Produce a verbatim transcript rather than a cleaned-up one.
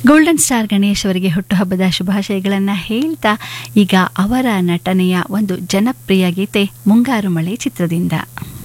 golden star Ganesh ಅವರಿಗೆ ಹುಟ್ಟುಹಬ್ಬದ ಶುಭಾಶಯಗಳನ್ನು ಹೇಳ್ತಾ ಈಗ ಅವರ ನಟನೆಯ ಒಂದು ಜನಪ್ರಿಯ ಗೀತೆ ಮುಂಗಾರು ಮಳೆ ಚಿತ್ರದಿಂದ